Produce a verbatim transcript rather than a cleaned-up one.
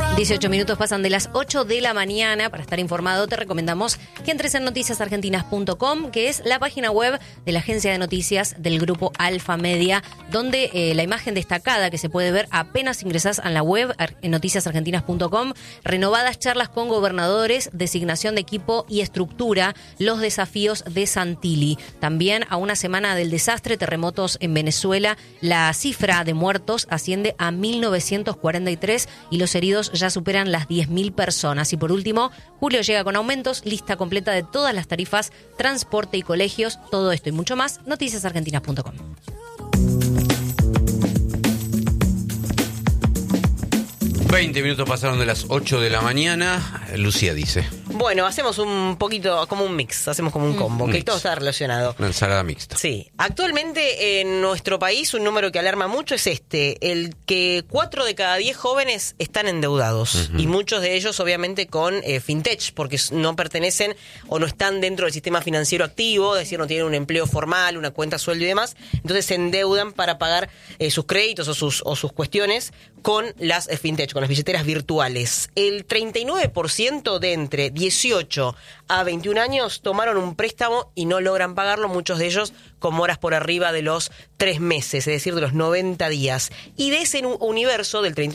dieciocho minutos pasan de las ocho de la mañana. Para estar informado te recomendamos que entres en noticias argentinas punto com, que es la página web de la agencia de noticias del grupo Alfa Media, donde eh, la imagen destacada que se puede ver apenas ingresás a la web en noticias argentinas punto com, renovadas charlas con gobernadores, designación de equipo y estructura, los desafíos de Santilli. También a una semana del desastre, terremotos en Venezuela, la cifra de muertos asciende a mil novecientos cuarenta y tres y los heridos ya superan las diez mil personas. Y por último, julio llega con aumentos, lista completa de todas las tarifas, transporte y colegios, todo esto y mucho más, noticias argentinas punto com. veinte minutos pasaron de las ocho de la mañana. Lucía dice. Bueno, hacemos un poquito, como un mix, hacemos como un combo, Un que mix. todo está relacionado. Una ensalada mixta. Sí, actualmente en nuestro país un número que alarma mucho es este, el que cuatro de cada diez jóvenes están endeudados, uh-huh. y muchos de ellos obviamente con eh, fintech, porque no pertenecen o no están dentro del sistema financiero activo, es decir, no tienen un empleo formal, una cuenta sueldo y demás, entonces se endeudan para pagar eh, sus créditos o sus, o sus cuestiones con las eh, fintech, con las billeteras virtuales. El treinta y nueve por ciento de entre dieciocho a veintiún años tomaron un préstamo y no logran pagarlo, muchos de ellos con moras por arriba de los tres meses, es decir, de los noventa días. Y de ese universo del treinta